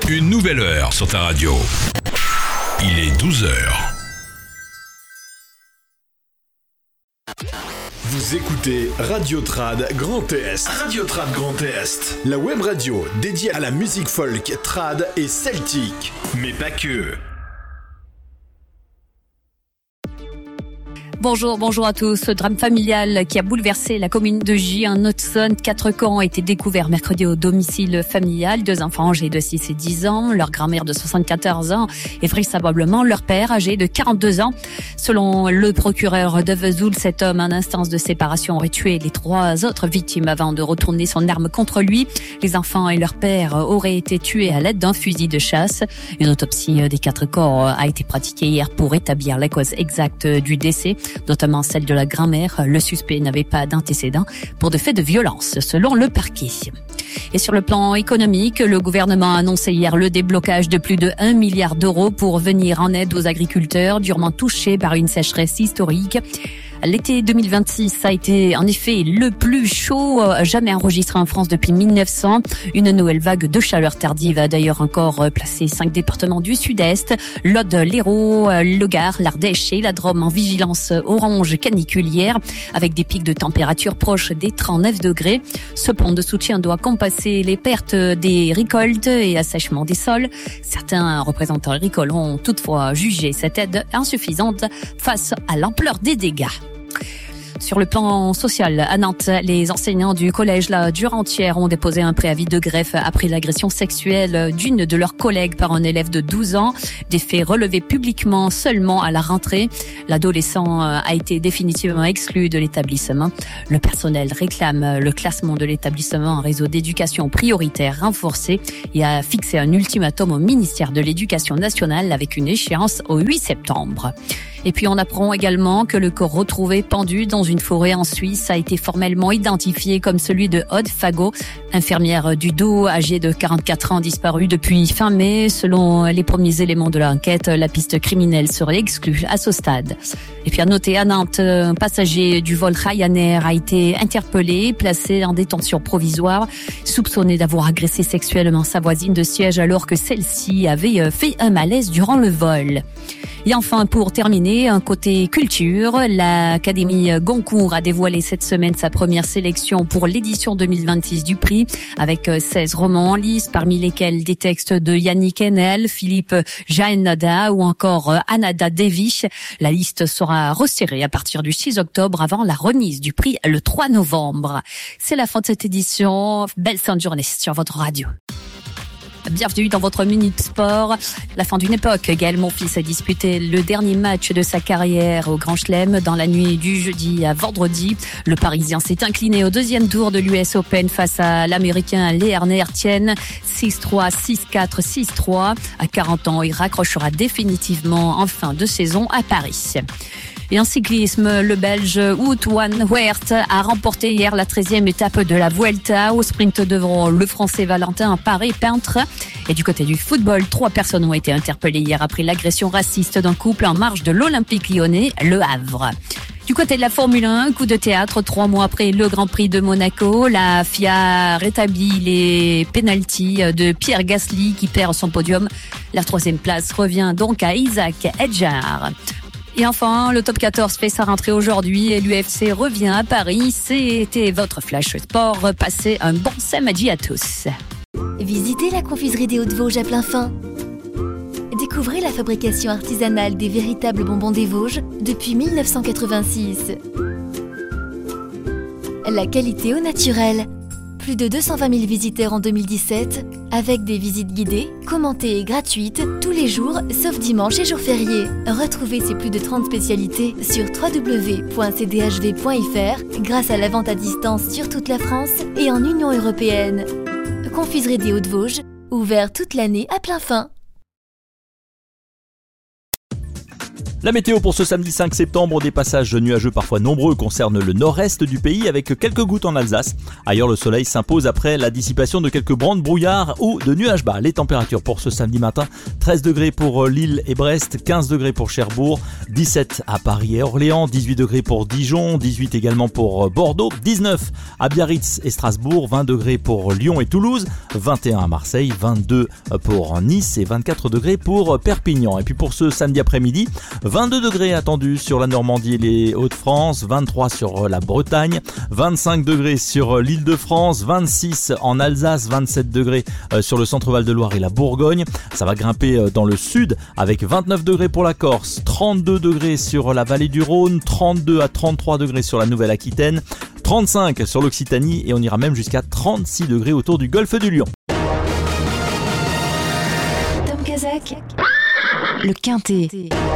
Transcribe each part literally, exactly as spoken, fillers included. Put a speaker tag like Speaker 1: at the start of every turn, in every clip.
Speaker 1: Une nouvelle heure sur ta radio. Il est douze heures.
Speaker 2: Vous écoutez Radio Trad Grand Est. Radio Trad Grand Est. La web radio dédiée à la musique folk, trad et celtique. Mais pas que.
Speaker 3: Bonjour, bonjour à tous. Ce drame familial qui a bouleversé la commune de Gy en Haute-Saône. Quatre corps ont été découverts mercredi au domicile familial. Deux enfants âgés de six et dix ans, leur grand-mère de soixante-quatorze ans et vraisemblablement leur père âgé de quarante-deux ans. Selon le procureur de Vesoul, cet homme en instance de séparation aurait tué les trois autres victimes avant de retourner son arme contre lui. Les enfants et leur père auraient été tués à l'aide d'un fusil de chasse. Une autopsie des quatre corps a été pratiquée hier pour établir la cause exacte du décès, notamment celle de la grand-mère. Le suspect n'avait pas d'antécédent pour de faits de violence, selon le parquet. Et sur le plan économique, le gouvernement a annoncé hier le déblocage de plus de un milliard d'euros pour venir en aide aux agriculteurs durement touchés par une sécheresse historique. L'été deux mille vingt-six a été en effet le plus chaud jamais enregistré en France depuis mille neuf cents. Une nouvelle vague de chaleur tardive a d'ailleurs encore placé cinq départements du sud-est, l'Aude, l'Hérault, le Gard, l'Ardèche et la Drôme en vigilance orange caniculière avec des pics de température proches des trente-neuf degrés. Ce plan de soutien doit compenser les pertes des récoltes et assèchement des sols. Certains représentants agricoles ont toutefois jugé cette aide insuffisante face à l'ampleur des dégâts. Sur le plan social, à Nantes, les enseignants du collège La Durantière ont déposé un préavis de greffe après l'agression sexuelle d'une de leurs collègues par un élève de douze ans. Des faits relevés publiquement seulement à la rentrée. L'adolescent a été définitivement exclu de l'établissement. Le personnel réclame le classement de l'établissement en réseau d'éducation prioritaire renforcé et a fixé un ultimatum au ministère de l'Éducation nationale avec une échéance au huit septembre. Et puis on apprend également que le corps retrouvé pendu dans une forêt en Suisse a été formellement identifié comme celui de Aude Fagot, infirmière du Doubs âgée de quarante-quatre ans disparue depuis fin mai. Selon les premiers éléments de l'enquête, la piste criminelle serait exclue à ce stade. Et puis à noter à Nantes, un passager du vol Ryanair a été interpellé, placé en détention provisoire, soupçonné d'avoir agressé sexuellement sa voisine de siège alors que celle-ci avait fait un malaise durant le vol. Et enfin, pour terminer, un côté culture, l'Académie Goncourt a dévoilé cette semaine sa première sélection pour l'édition deux mille vingt-six du prix, avec seize romans en lice, parmi lesquels des textes de Yannick Enel, Philippe Jaenada ou encore Anada Devish. La liste sera resserrée à partir du six octobre avant la remise du prix le trois novembre. C'est la fin de cette édition. Belle fin de journée sur votre radio. Bienvenue dans votre Minute Sport. La fin d'une époque. Gaël Monfils a disputé le dernier match de sa carrière au Grand Chelem dans la nuit du jeudi à vendredi. Le Parisien s'est incliné au deuxième tour de l'U S Open face à l'Américain Leerner Tien. six trois, six quatre, six trois. À quarante ans, il raccrochera définitivement en fin de saison à Paris. Et en cyclisme, le Belge Wout van Aert a remporté hier la treizième étape de la Vuelta au sprint devant le Français Valentin Paré-Peintre. Et du côté du football, trois personnes ont été interpellées hier après l'agression raciste d'un couple en marge de l'Olympique lyonnais, Le Havre. Du côté de la Formule un, coup de théâtre, trois mois après le Grand Prix de Monaco, la F I A rétablit les pénaltys de Pierre Gasly qui perd son podium. La troisième place revient donc à Isaac Edjar. Et enfin, le top quatorze fait sa rentrée aujourd'hui et l'U F C revient à Paris. C'était votre Flash Sport. Passez un bon samedi à tous.
Speaker 4: Visitez la confiserie des Hauts-de-Vosges à plein fin. Découvrez la fabrication artisanale des véritables bonbons des Vosges depuis mille neuf cent quatre-vingt-six. La qualité au naturel. Plus de deux cent vingt mille visiteurs en deux mille dix-sept, avec des visites guidées, commentées et gratuites, tous les jours, sauf dimanche et jours fériés. Retrouvez ces plus de trente spécialités sur w w w point c d h v point f r grâce à la vente à distance sur toute la France et en Union européenne. Confiserie des Hauts-de-Vosges, ouvert toute l'année à plein fin.
Speaker 5: La météo pour ce samedi cinq septembre, des passages nuageux parfois nombreux concernent le nord-est du pays avec quelques gouttes en Alsace. Ailleurs, le soleil s'impose après la dissipation de quelques bancs de brouillard ou de nuages bas. Les températures pour ce samedi matin, treize degrés pour Lille et Brest, quinze degrés pour Cherbourg, dix-sept à Paris et Orléans, dix-huit degrés pour Dijon, dix-huit également pour Bordeaux, dix-neuf à Biarritz et Strasbourg, vingt degrés pour Lyon et Toulouse, vingt et un à Marseille, vingt-deux pour Nice et vingt-quatre degrés pour Perpignan. Et puis pour ce samedi après-midi, vingt-deux degrés attendus sur la Normandie et les Hauts-de-France, vingt-trois sur la Bretagne, vingt-cinq degrés sur l'Île-de-France, vingt-six en Alsace, vingt-sept degrés sur le centre Val-de-Loire et la Bourgogne. Ça va grimper dans le sud avec vingt-neuf degrés pour la Corse, trente-deux degrés sur la vallée du Rhône, trente-deux à trente-trois degrés sur la Nouvelle-Aquitaine, trente-cinq sur l'Occitanie et on ira même jusqu'à trente-six degrés autour du golfe du Lion.
Speaker 4: Tom Kazakh, le Quintet.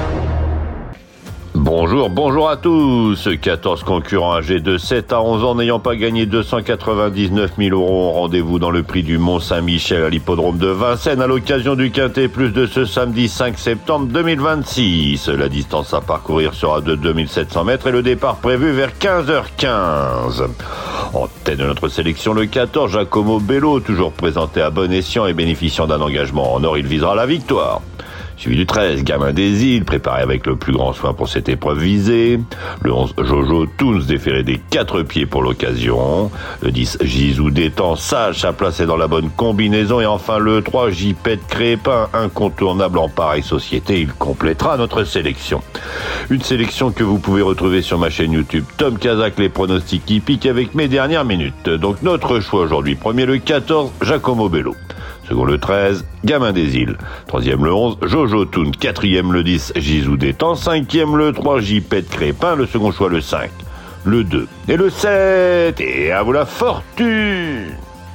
Speaker 6: Bonjour, bonjour à tous. quatorze concurrents âgés de sept à onze ans n'ayant pas gagné deux cent quatre-vingt-dix-neuf mille euros ont rendez-vous dans le prix du Mont-Saint-Michel à l'hippodrome de Vincennes à l'occasion du Quintet Plus de ce samedi cinq septembre deux mille vingt-six. La distance à parcourir sera de deux mille sept cents mètres et le départ prévu vers quinze heures quinze. En tête de notre sélection, le quatorze, Giacomo Bello, toujours présenté à bon escient et bénéficiant d'un engagement en or, il visera la victoire. Suivi du treize, Gamin des Îles, préparé avec le plus grand soin pour cette épreuve visée. Le onze, Jojo Toons, déféré des quatre pieds pour l'occasion. Le dix, Gizou Détend, sage, sa place est dans la bonne combinaison. Et enfin le trois, J-Pet Crépin, incontournable en pareille société. Il complétera notre sélection. Une sélection que vous pouvez retrouver sur ma chaîne YouTube Tom Kazakh, les pronostics hippiques avec mes dernières minutes. Donc notre choix aujourd'hui, premier le quatorze, Giacomo Bello. Second le treize, Gamin des Îles. Troisième le onze, Jojo Toon. Quatrième le dix, Gizou Détend. Cinquième le trois, J-Pet Crépin. Le second choix le cinq, le deux et le sept. Et à vous la fortune!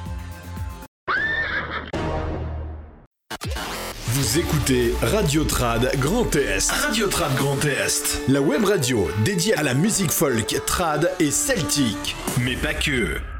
Speaker 2: Vous écoutez Radio Trad Grand Est. Radio Trad Grand Est. La web radio dédiée à la musique folk, trad et celtique. Mais pas que.